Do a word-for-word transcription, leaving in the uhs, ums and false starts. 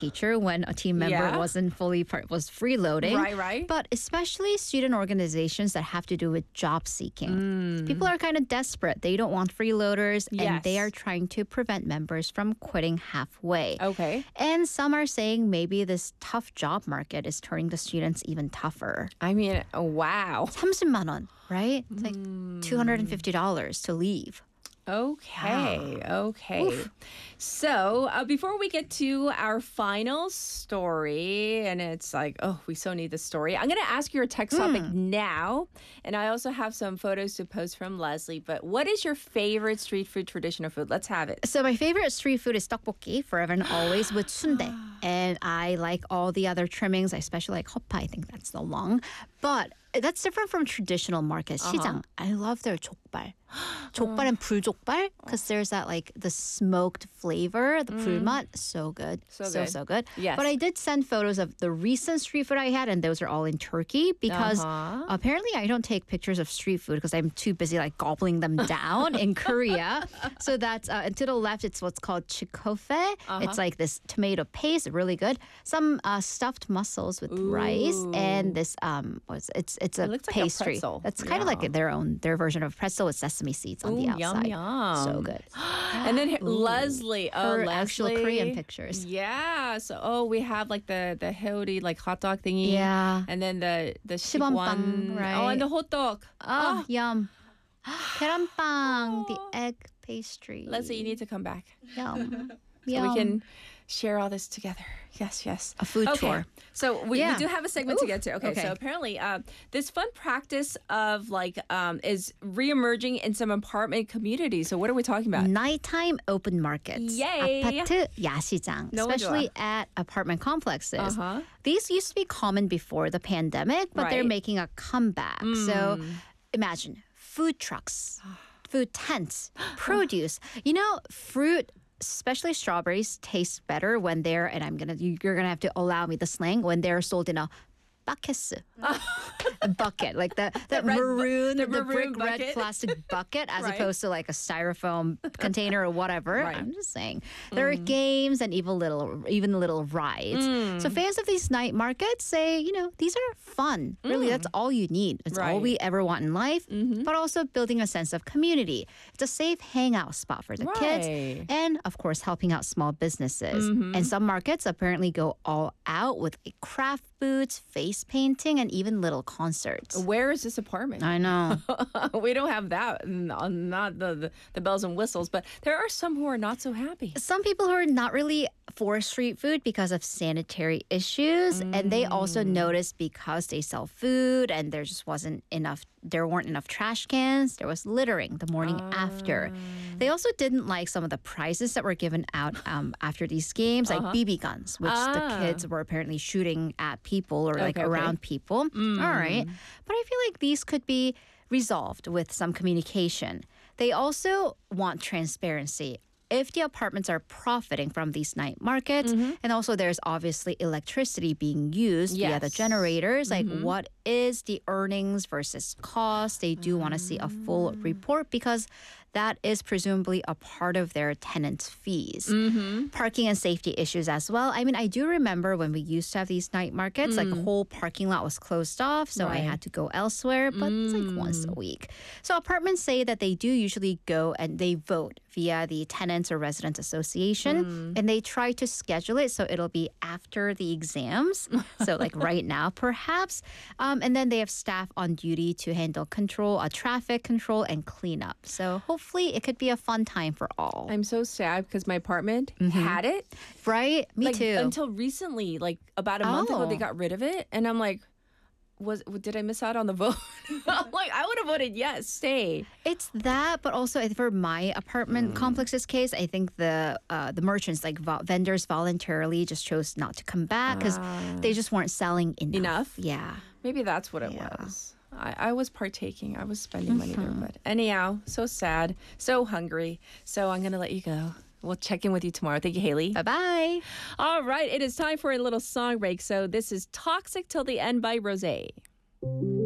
teacher when a team member Yeah. wasn't fully part was freeloading. Right, right. But especially student organizations that have to do with job seeking. People are kind of desperate. They don't want freeloaders and they Yes. are trying to prevent members from quitting halfway. Okay. And some are saying maybe this tough job market is turning the students even tougher. I mean, oh, wow. 삼십만 원, right? It's like two hundred fifty dollars to leave. Okay, okay. So uh, before we get to our final story, and it's like, oh, we so need this story. I'm going to ask you a text topic now, and I also have some photos to post from Leslie. But what is your favorite street food, traditional food? Let's have it. So my favorite street food is tteokbokki, forever and always with sundae. And I like all the other trimmings. I especially like hoppa. I think that's the long. But that's different from traditional markets. 시장. I love their 족발. 족발 and 불족발 because there's that like the smoked flavor, the 불맛. So good. So so, good. so good. Yes. But I did send photos of the recent street food I had, and those are all in Turkey because Uh-huh. apparently I don't take pictures of street food because I'm too busy like gobbling them down in Korea. So that's, uh, and to the left, it's what's called chikofe. Uh-huh. It's like this tomato paste, really good. Some uh, stuffed mussels with rice and this, um, what's it's it's a It looks like a pastry. pretzel. That's kind of Yeah. like their own, their version of pretzel with sesame seeds on the Ooh, yum, outside. yum. So good. And then Leslie, oh, Her Leslie. actual Korean pictures. Yeah. So, oh, we have like the the healthy like hot dog thingy. Yeah. And then the the 시범빵, one. right? Oh, and the hot dog. Oh, yum. 계란빵, the egg pastry. Leslie, you need to come back. Yum. So Yum. we can share all this together. Yes, yes. A food okay. tour. So we, Yeah. we do have a segment to Ooh, get to. Okay, okay. so apparently uh, this fun practice of like um, is reemerging in some apartment communities. So what are we talking about? Nighttime open markets. Yay. 아파트 야시장, 너무 especially 좋아. at apartment complexes. Uh-huh. These used to be common before the pandemic, but they're Right. making a comeback. So imagine food trucks, food tents, produce. You know, fruit, especially strawberries, taste better when they're, and I'm gonna, you- you're gonna have to allow me the slang, when they're sold in a bucket, a bucket, like the, that red bu- maroon, the the, maroon brick red bucket. plastic bucket, as Right. opposed to like a styrofoam container or whatever. Right. I'm just saying, there are games and even little, even little rides. So fans of these night markets say, you know, these are fun. Really, that's all you need. It's all Right. we ever want in life. But also building a sense of community. It's a safe hangout spot for the kids, Right. and of course, helping out small businesses. And some markets apparently go all out with craft booths, face painting, and even little concerts. Where is this apartment? I know. We don't have that, n- uh, not the, the the bells and whistles. But there are some who are not so happy. Some people who are not really for street food because of sanitary issues, and they also noticed because they sell food and there just wasn't enough, there weren't enough trash cans, there was littering the morning after. They also didn't like some of the prizes that were given out um, after these games, like B B guns, which Ah. the kids were apparently shooting at people or like Okay, okay. around people. All right. But I feel like these could be resolved with some communication. They also want transparency. If the apartments are profiting from these night markets, and also there's obviously electricity being used via the Yes. generators, like what is the earnings versus cost? They do want to see a full report because that is presumably a part of their tenants' fees. Parking and safety issues as well. I mean, I do remember when we used to have these night markets, like a whole parking lot was closed off, so I Right. had to go elsewhere, but it's like once a week. So apartments say that they do usually go and they vote via the Tenants or Residents Association, and they try to schedule it so it'll be after the exams, so like right now perhaps. Um, and then they have staff on duty to handle control, uh, traffic control, and cleanup. So hopefully it could be a fun time for all. I'm so sad because my apartment had it. Right? Me like, too. Until recently, like about a month ago, they Oh. got rid of it, and I'm like, was did I miss out on the vote? I'm like, I would have voted yes, stay. It's that, but also I- for my apartment complex's case, I think the uh, the merchants, like vo- vendors, voluntarily just chose not to come back because they just weren't selling enough. Enough? Yeah. Maybe that's what it Yeah. was. I, I was partaking. I was spending money there, but anyhow, so sad, so hungry. So I'm gonna let you go. We'll check in with you tomorrow. Thank you, Haley. Bye bye. All right, it is time for a little song break. So this is "Toxic Till the End" by Rosé.